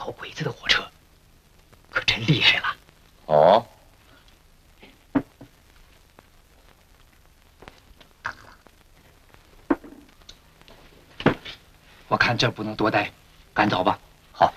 跑鬼子的火车，可真厉害了。 哦。 我看这不能多待，赶走吧。 好。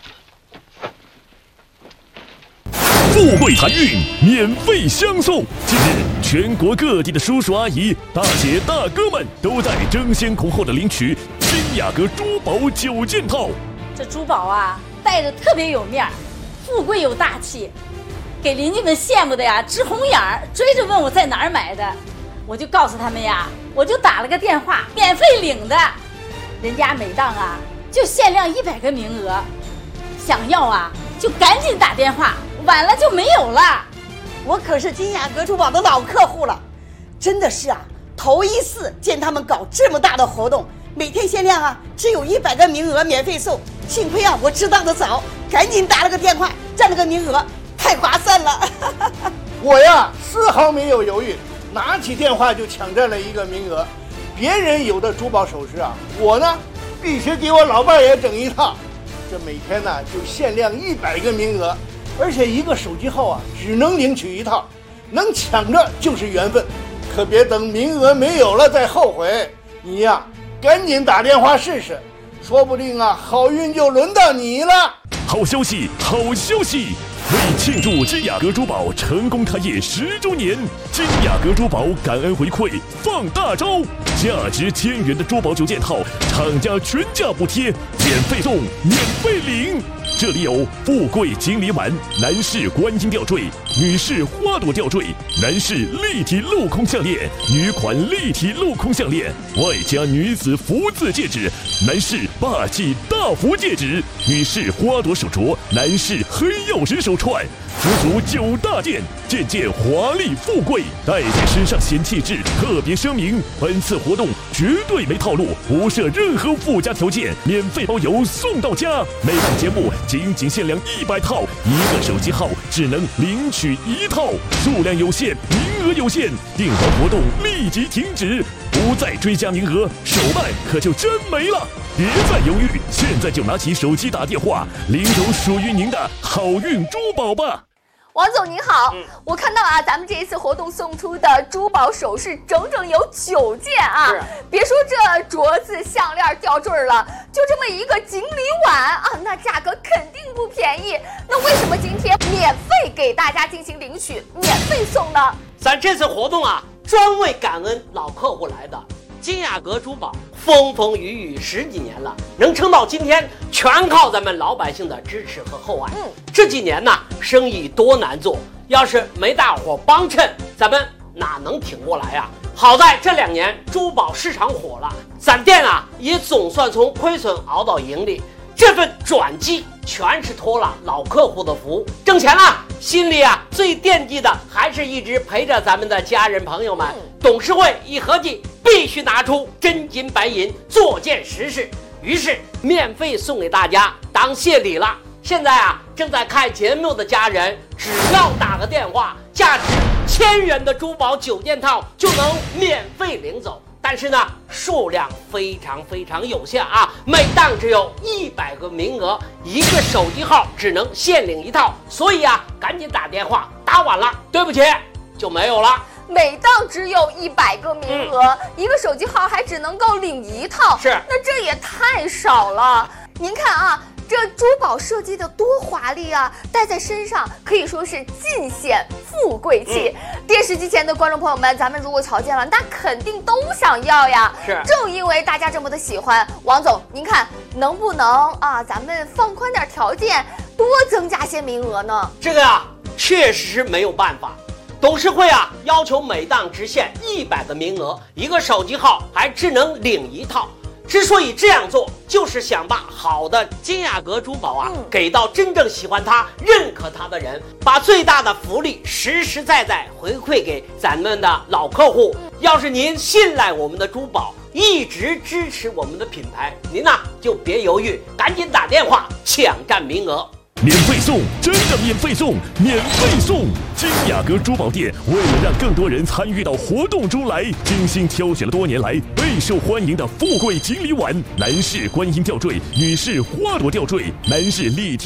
富贵谈运免费相送。近日，全国各地的叔叔阿姨、大姐大哥们都在争先恐后的领取金雅阁珠宝9件套。 这珠宝啊，戴着特别有面儿，富贵有大气，给邻居们羡慕的呀直红眼儿，追着问我在哪儿买的，我就告诉他们呀，我就打了个电话，免费领的。人家每档啊就限量100个名额，想要啊就赶紧打电话，晚了就没有了。 我可是金雅阁珠宝的老客户了，真的是啊，头一次见他们搞这么大的活动，每天限量啊只有100个名额免费送。幸亏啊我知道的早，赶紧打了个电话，占了个名额，太划算了。 我呀丝毫没有犹豫，拿起电话就抢占了一个名额。别人有的珠宝首饰啊，我呢必须给我老伴也整一套。这每天呢就限量100个名额，而且一个手机号啊只能领取一套，能抢着就是缘分，可别等名额没有了再后悔。你呀赶紧打电话试试，说不定啊好运就轮到你了。 好消息，好消息！为庆祝金雅阁珠宝成功开业10周年，金雅阁珠宝感恩回馈放大招，价值1000元的珠宝9件套，厂家全价补贴，免费送，免费领。这里有富贵锦鲤碗、男士观音吊坠、女士花朵吊坠、男士立体镂空项链、女款立体镂空项链，外加女子福字戒指、男士霸气大福戒指、女士花朵手镯、男士黑曜石手串，足足9大件，件件华丽富贵，戴在身上显气质。特别声明，本次活动绝对没套路，不设任何附加条件，免费包邮送到家。每档节目仅限量100套，一个手机号只能领取1套，数量有限，名额有限，订完活动立即停止，不再追加名额，手办可就真没了。别再犹豫，现在就拿起手机打电话，领走属于您的好运珠宝吧。 王总您好，我看到啊，咱们这一次活动送出的珠宝首饰整整有9件啊！别说这镯子、项链、吊坠了，就这么一个锦鲤碗啊，那价格肯定不便宜。那为什么今天免费给大家进行领取，免费送呢？ 咱这次活动啊，专为感恩老客户来的。金雅阁珠宝风风雨雨10几年了，能撑到今天，全靠咱们老百姓的支持和厚爱。这几年呢，生意多难做，要是没大伙帮衬，咱们哪能挺过来啊？好在这2年珠宝市场火了，咱店啊也总算从亏损熬到盈利。这份转机全是托了老客户的福，挣钱了，心里啊最惦记的还是一直陪着咱们的家人朋友们。董事会一合计，必须拿出真金白银做件实事，于是免费送给大家当谢礼了。现在啊，正在看节目的家人，只要打个电话，价值1000元的珠宝9件套就能免费领走。但是呢，数量非常有限啊，每档只有100个名额，一个手机号只能限领1套，所以啊，赶紧打电话，打晚了，对不起，就没有了。 每档只有100个名额，一个手机号还只能够领1套， 是， 那这也太少了。您看啊，这珠宝设计的多华丽啊，戴在身上可以说是尽显富贵气。电视机前的观众朋友们，咱们如果瞧见了，那肯定都想要呀。 是， 正因为大家这么的喜欢，王总，您看能不能啊，咱们放宽点条件，多增加些名额呢？ 这个啊，确实是没有办法。董事会啊，要求每档只限100个名额，一个手机号还只能领1套。之所以这样做，就是想把好的金雅阁珠宝啊，给到真正喜欢它、认可它的人，把最大的福利实实在在回馈给咱们的老客户。要是您信赖我们的珠宝，一直支持我们的品牌，您呢就别犹豫，赶紧打电话抢占名额。 免费送，真的免费送，免费送！金雅阁珠宝店为了让更多人参与到活动中来，精心挑选了多年来备受欢迎的富贵锦鲤碗、男士观音吊坠、女士花朵吊坠、男士立体